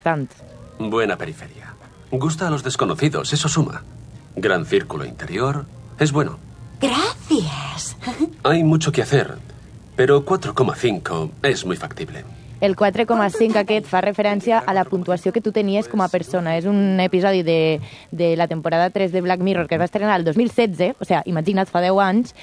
tant. Buena periferia. Gusta a los desconocidos, eso suma. Gran círculo interior, es bueno. Gracias. Hay mucho que hacer, pero 4,5 es muy factible. El 4,5 aquest fa referència a la puntuació que tu tenies com a persona. És un episodi de la temporada 3 de Black Mirror que es va estrenar el 2016, o sigui, imagina't, fa 10 anys,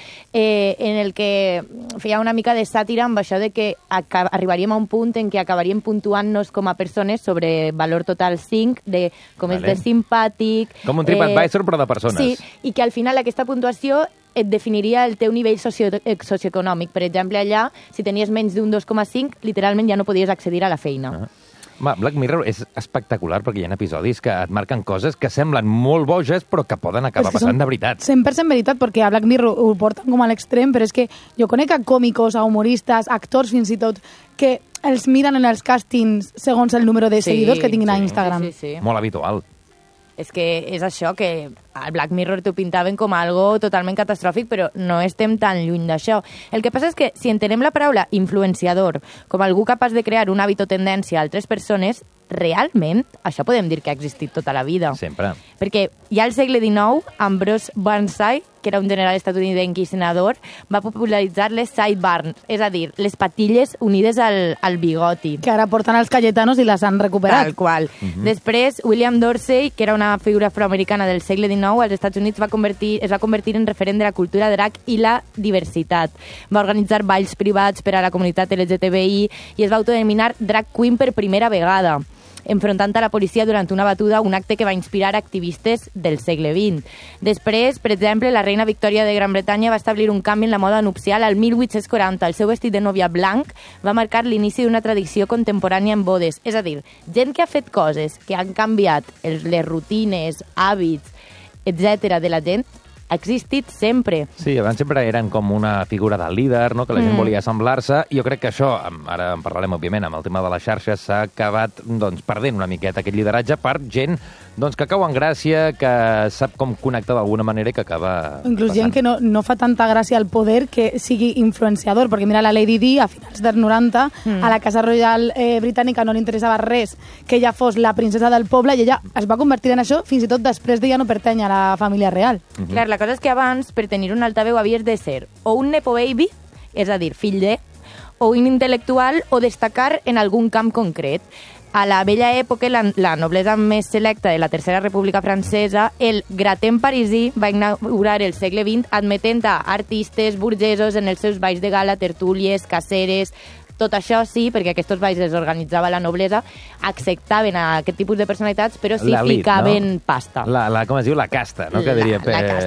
en el que feia una mica de sàtira amb això de que arribaríem a un punt en què acabaríem puntuant-nos com a persones sobre valor total 5, de com és de simpàtic... Com un TripAdvisor, però de persones. Sí, i que al final aquesta puntuació et definiria el teu nivell socioeconòmic. Per exemple, allà, si tenies menys d'un 2,5, literalment ja no podies accedir a la feina. Black Mirror és espectacular perquè hi ha episodis que et marquen coses que semblen molt boges però que poden acabar passant de veritat. 100% veritat, perquè a Black Mirror ho porten com a l'extrem, però és que jo conec a còmicos, a humoristes, actors fins i tot, que els miren en els càstings segons el número de seguidors que tinguin a Instagram. Sí. Molt habitual. És que és això, que al Black Mirror t'ho pintaven com algo totalment catastròfic, però no estem tan lluny d'això. El que passa és que si entenem la paraula influenciador com algú capaç de crear un hàbit o tendència a altres persones, realment això podem dir que ha existit tota la vida. Sempre. Perquè ja al segle XIX, Ambrose Burnside, que era un general estatunidenc i senador, va popularitzar les sideburns, és a dir, les patilles unides al bigoti. Que ara porten els Cayetanos i les han recuperat. Tal qual. Després, William Dorsey, que era una figura afroamericana del segle XIX, als Estats Units es va convertir en referent de la cultura drag i la diversitat. Va organitzar balls privats per a la comunitat LGTBI i es va autodenominar drag queen per primera vegada, enfrontant a la policia durant una batuda, un acte que va inspirar activistes del segle XX. Després, per exemple, la reina Victòria de Gran Bretanya va establir un canvi en la moda nupcial al 1840. El seu vestit de nòvia blanc va marcar l'inici d'una tradició contemporània en bodes. És a dir, gent que ha fet coses que han canviat les rutines, hàbits, etc. de la gent, ha existit sempre. Sí, abans sempre eren com una figura de líder, no? Que la gent volia assemblar-se, i jo crec que això, ara en parlarem, òbviament, amb el tema de les xarxes, s'ha acabat perdent una miqueta aquest lideratge per gent que cau en gràcia, que sap com connectar d'alguna manera i que acaba Inclús passant. gent que no fa tanta gràcia al poder que sigui influenciador, perquè mira la Lady Di a finals dels 90, a la Casa Reial britànica no li interessava res que ella fos la princesa del poble i ella es va convertir en això fins i tot després d'ella no pertany a la família real. Clar, la cosa és que abans, per tenir un altaveu, havies de ser o un nepo baby, és a dir, fill de, o un intel·lectual o destacar en algun camp concret. A la vella època, la noblesa més selecta de la Tercera República Francesa, el gratin parisí va inaugurar el segle XX admetent a artistes burgesos en els seus balls de gala, tertúlies, caceres. Tot això sí, perquè aquests balls els organitzava la noblesa, acceptaven a aquest tipus de personalitats, però sí ficaven pasta. Com es diu? La casta, no? Que diria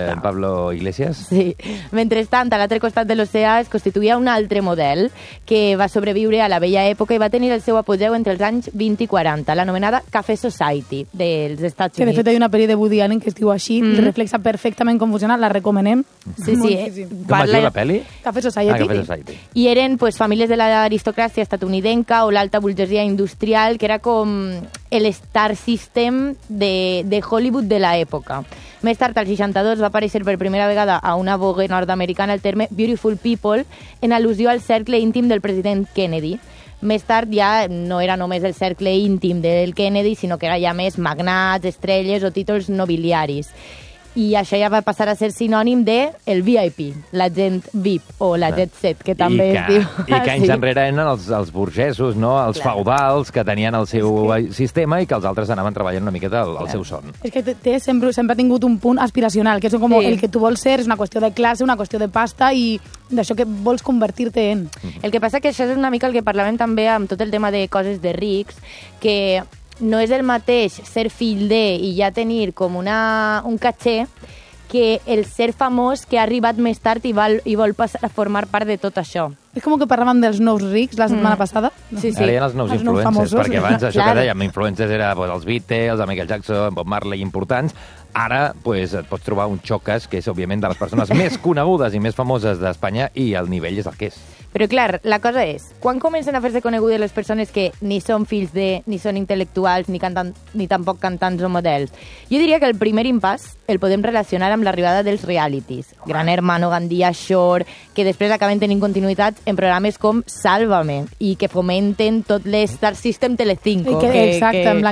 Pablo Iglesias. Sí. Mentrestant, a l'altre costat de l'oceà es constituïa un altre model que va sobreviure a la vella època i va tenir el seu apogeu entre els anys 20 i 40, l'anomenada Café Society dels Estats Units. Que de fet hi ha una pel·li de Woody Allen que es diu així, reflexa perfectament com funciona, la recomanem. Sí. Com es diu la pel·li? Café Society. Café Society. I eren famílies de l'aristocràcia estatunidenca o l'alta burgesia industrial, que era com el star system de Hollywood de l'època. Més tard, al 62, va aparèixer per primera vegada a una Vogue nord-americana el terme Beautiful People, en al·lusió al cercle íntim del president Kennedy. Més tard ja no era només el cercle íntim del Kennedy, sinó que era ja més magnats, estrelles o títols nobiliaris. I això ja va passar a ser sinònim de el VIP, la gent VIP o la jet set, que també es diu. I que anys enrere eren els burgesos, no? Els feudals, que tenien el seu sistema i que els altres anaven treballant una miqueta al seu son. És que sempre ha tingut un punt aspiracional, que és com el que tu vols ser, és una qüestió de classe, una qüestió de pasta i d'això que vols convertir-te en. El que passa que això és una mica el que parlàvem també amb tot el tema de coses de rics, que no és el mateix ser fill de i ja tenir com un caché que el ser famós que ha arribat més tard i vol passar a formar part de tot això. És com que parlàvem dels nous rics la setmana passada. Sí. Ara hi ha els nous influencers, perquè abans això que dèiem, influencers era els Beatles, el Michael Jackson, Bob Marley, importants. Ara et pots trobar un Chocas, que és, òbviament, de les persones més conegudes i més famoses d'Espanya, i el nivell és el que és. Però, clar, la cosa és, quan comencen a fer-se conegudes les persones que ni són fills de, ni són intel·lectuals, ni tampoc cantants o models? Jo diria que el primer impàs el podem relacionar amb l'arribada dels realities. Gran Hermano, Gandia, Shore, que després acaben tenint continuïtat en programes com Sálvame i que fomenten tot l'Star System Telecinco. Exacte, en